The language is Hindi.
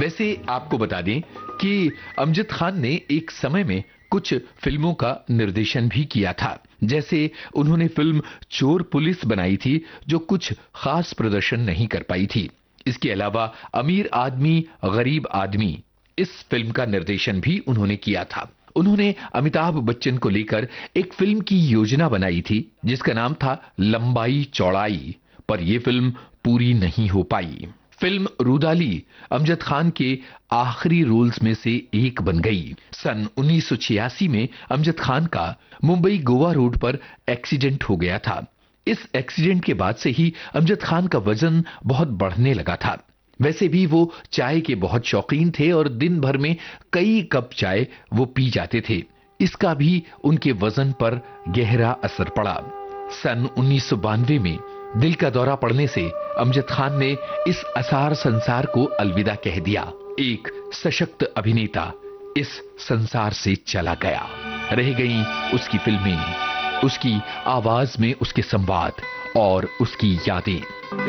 वैसे आपको बता दें कि अमजद खान ने एक समय में कुछ फिल्मों का निर्देशन भी किया था। जैसे उन्होंने फिल्म चोर पुलिस बनाई थी जो कुछ खास प्रदर्शन नहीं कर पाई थी। इसके अलावा अमीर आदमी गरीब आदमी, इस फिल्म का निर्देशन भी उन्होंने किया था। उन्होंने अमिताभ बच्चन को लेकर एक फिल्म की योजना बनाई थी जिसका नाम था लंबाई चौड़ाई, पर यह फिल्म पूरी नहीं हो पाई। फिल्म रूदाली अमजद खान के आखिरी रोल्स में से एक बन गई। सन 1986 में अमजद खान का मुंबई गोवा रोड पर एक्सीडेंट हो गया था। इस एक्सीडेंट के बाद से ही अमजद खान का वजन बहुत बढ़ने लगा था। वैसे भी वो चाय के बहुत शौकीन थे और दिन भर में कई कप चाय वो पी जाते थे। इसका भी उनके वजन पर गहरा असर पड़ा। सन 1992 में दिल का दौरा पड़ने से अमजद खान ने इस असार संसार को अलविदा कह दिया। एक सशक्त अभिनेता इस संसार से चला गया। रह गई उसकी फिल्में, उसकी आवाज में उसके संवाद और उसकी यादें।